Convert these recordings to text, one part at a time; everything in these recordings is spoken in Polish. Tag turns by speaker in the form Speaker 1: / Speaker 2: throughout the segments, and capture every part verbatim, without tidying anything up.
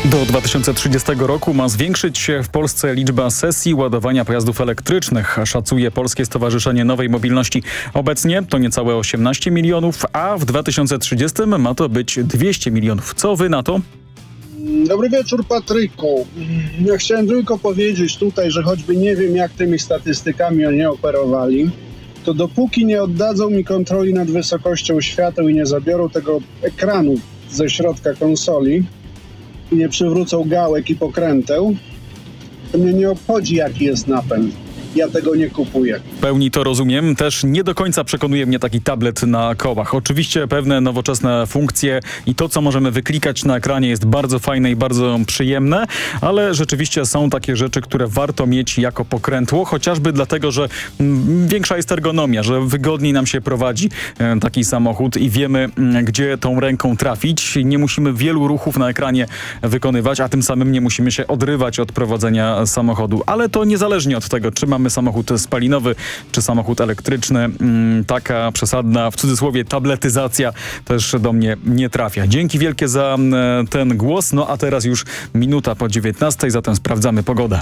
Speaker 1: Do dwa tysiące trzydziestego roku ma zwiększyć się w Polsce liczba sesji ładowania pojazdów elektrycznych, szacuje Polskie Stowarzyszenie Nowej Mobilności. Obecnie to niecałe osiemnaście milionów, a w dwa tysiące trzydziestym ma to być dwieście milionów. Co wy na to?
Speaker 2: Dobry wieczór, Patryku. Ja chciałem tylko powiedzieć tutaj, że choćby nie wiem, jak tymi statystykami oni operowali, to dopóki nie oddadzą mi kontroli nad wysokością świateł i nie zabiorą tego ekranu ze środka konsoli i nie przywrócą gałek i pokręteł, to mnie nie obchodzi, jaki jest napęd. Ja tego nie kupuję.
Speaker 1: W pełni to rozumiem. Też nie do końca przekonuje mnie taki tablet na kołach. Oczywiście pewne nowoczesne funkcje i to, co możemy wyklikać na ekranie, jest bardzo fajne i bardzo przyjemne, ale rzeczywiście są takie rzeczy, które warto mieć jako pokrętło, chociażby dlatego, że mm, większa jest ergonomia, że wygodniej nam się prowadzi e, taki samochód i wiemy, mm, gdzie tą ręką trafić. Nie musimy wielu ruchów na ekranie wykonywać, a tym samym nie musimy się odrywać od prowadzenia samochodu. Ale to niezależnie od tego, czy mamy samochód spalinowy, czy samochód elektryczny. Taka przesadna, w cudzysłowie, tabletyzacja też do mnie nie trafia. Dzięki wielkie za ten głos. No a teraz już minuta po dziewiętnastej, zatem sprawdzamy pogodę.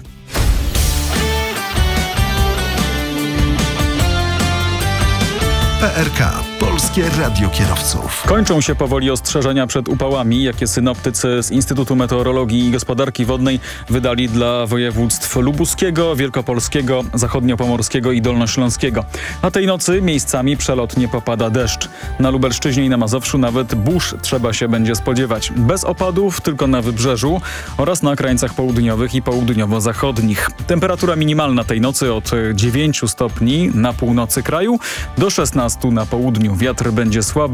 Speaker 3: P R K. Polskie Radio Kierowców.
Speaker 1: Kończą się powoli ostrzeżenia przed upałami, jakie synoptycy z Instytutu Meteorologii i Gospodarki Wodnej wydali dla województw lubuskiego, wielkopolskiego, zachodniopomorskiego i dolnośląskiego. A tej nocy miejscami przelotnie popada deszcz. Na Lubelszczyźnie i na Mazowszu nawet burz trzeba się będzie spodziewać. Bez opadów, tylko na wybrzeżu oraz na krańcach południowych i południowo-zachodnich. Temperatura minimalna tej nocy od dziewięciu stopni na północy kraju do szesnastu na południu. Wiatr będzie słaby.